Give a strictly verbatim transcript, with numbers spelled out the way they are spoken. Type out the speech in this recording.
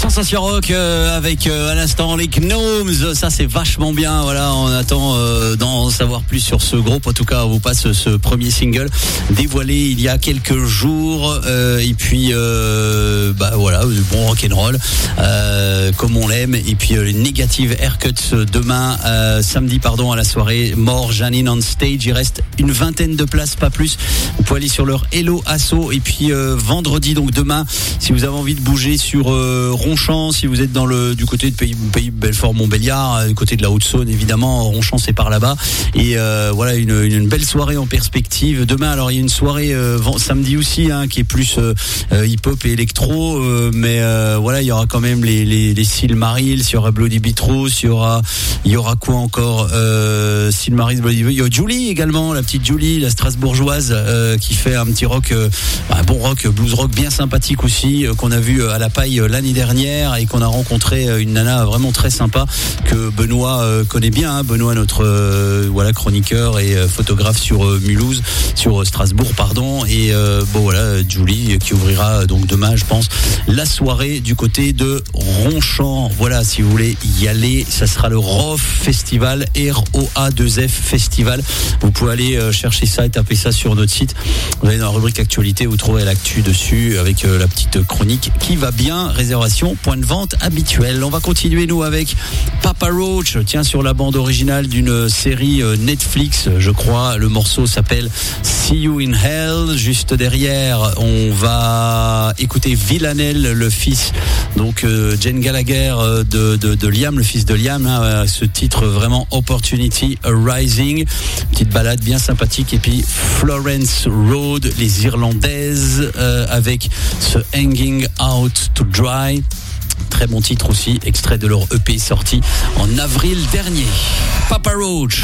Sensation Rock euh, avec euh, à l'instant les Gnomes, ça c'est vachement bien. Voilà, on attend euh, d'en savoir plus sur ce groupe. En tout cas, on vous passe ce premier single dévoilé il y a quelques jours. Euh, et puis, euh, bah voilà, bon rock'n'roll euh, comme on l'aime. Et puis euh, les Negative Haircuts demain, euh, samedi pardon à la soirée More Janine on Stage. Il reste une vingtaine de places, pas plus. Vous pouvez aller sur leur Hello Asso. Et puis euh, vendredi, donc demain, si vous avez envie de bouger sur euh, Ronchamp, si vous êtes dans le du côté de Pays, Pays Belfort-Montbéliard, du côté de la Haute-Saône évidemment, Ronchamp c'est par là-bas. Et euh, voilà une, une belle soirée en perspective. Demain, alors il y a une soirée euh, samedi aussi hein, qui est plus euh, hip-hop et électro, euh, mais euh, voilà il y aura quand même les les, les Silmarils, il y aura Bloody Beetroots, il y aura il y aura quoi encore euh, Silmarils, Bloody Beetroots, il y a Julie également, la petite Julie, la Strasbourgeoise euh, qui fait un petit rock, euh, un bon rock, blues rock bien sympathique aussi, euh, qu'on a vu à la Paille euh, l'année dernière et qu'on a rencontré euh, une nana vraiment très sympa que Benoît euh, connaît bien, hein, Benoît notre euh, voilà chroniqueur et euh, photographe sur euh, Mulhouse, sur euh, Strasbourg pardon, et euh, bon voilà Julie qui ouvrira euh, donc demain je pense la soirée du côté de Ronchamp. Voilà, si vous voulez y aller, ça sera le R O F Festival, R O A deux F Festival. Vous pouvez aller euh, chercher ça et taper ça sur notre site. Vous allez dans la rubrique actualité, vous trouverez l'actu dessus avec euh, la petite chronique qui va bien. Réservation, point de vente habituel. On va continuer nous avec Papa Roach, tiens, sur la bande originale d'une série euh, Netflix, je crois. Le morceau s'appelle See You in Hell. Juste derrière, on va écouter Villanelle, le fils, donc euh, Jen Gallagher euh, de, de, de Liam, le fils de Liam, hein, ce titre vraiment Opportunity Rising, petite balade bien sympathique. Et puis Florence Road, les Irlandaises, euh, avec ce Hanging Out to Dry, très bon titre aussi, extrait de leur E P sorti en avril dernier. Papa Roach.